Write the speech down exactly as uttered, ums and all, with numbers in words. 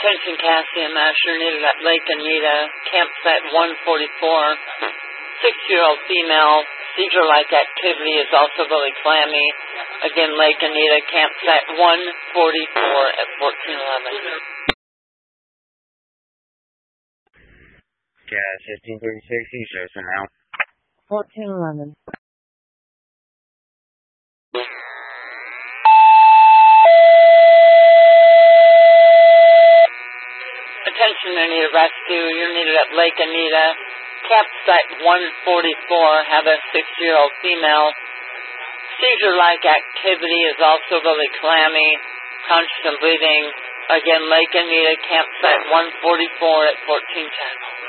Attention Cassie and Masher needed at Lake Anita, campsite one forty-four. Six-year-old female, seizure-like activity is also really clammy. Again, Lake Anita, campsite one forty-four at fourteen eleven. Gas fifteen thirty-six, seizures are now. fourteen eleven. Attention, I need a rescue. You're needed at Lake Anita. Campsite one forty-four, have a six-year-old female. Seizure-like activity is also really clammy, conscious and bleeding. Again, Lake Anita, campsite one forty-four at fourteen ten.